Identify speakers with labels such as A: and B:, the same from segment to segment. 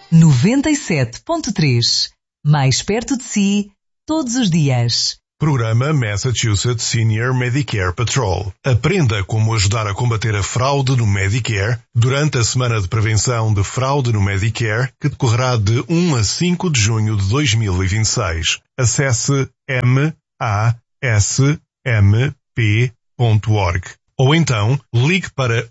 A: 97.3. Mais perto de si, todos os dias.
B: Programa Massachusetts Senior Medicare Patrol. Aprenda como ajudar a combater a fraude no Medicare durante a Semana de Prevenção de Fraude no Medicare, que decorrerá de 1 a 5 de junho de 2026. Acesse masmp.org. Ou então, ligue para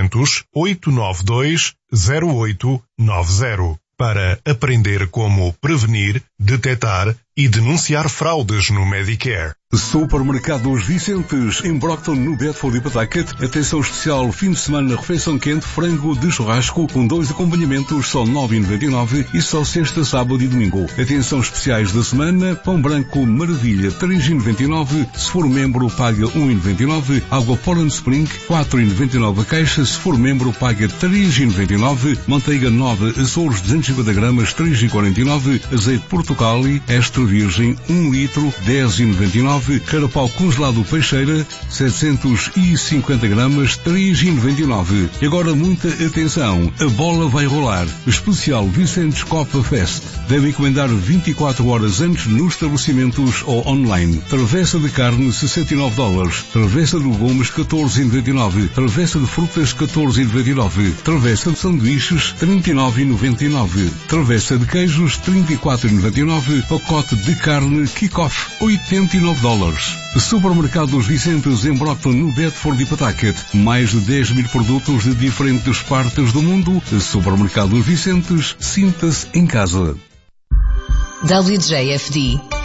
B: 800-892-0890 para aprender como prevenir, detectar e denunciar fraudes no Medicare.
C: Supermercados Vicentes, em Brockton, no Bedford e Pawtucket. Atenção especial, fim de semana, refeição quente, frango de churrasco, com 2 acompanhamentos, só 9,99 e só sexta, sábado e domingo. Atenção especiais da semana, pão branco Maravilha, 3,99, se for membro paga 1,99, água Poland Spring, 4,99 a caixa, se for membro paga 3,99, manteiga 9, Açores 250 gramas, 3,49, azeite Portugali, extra virgem, 1 litro, 10,99, carapau congelado Peixeira, 750 gramas, 3,99. E agora muita atenção, a bola vai rolar. Especial Vicentes Copa Fest. Deve encomendar 24 horas antes nos estabelecimentos ou online. Travessa de carne, $69. Travessa de legumes, 14,99. Travessa de frutas, 14,99. Travessa de sanduíches, 39,99. Travessa de queijos, 34,99. Pacote de carne Kick-Off, $89. Supermercados Vicentes em Brockton, no Bedford e Pawtucket. Mais de 10 mil produtos de diferentes partes do mundo. Supermercados Vicentes, sinta-se em casa.
A: WJFD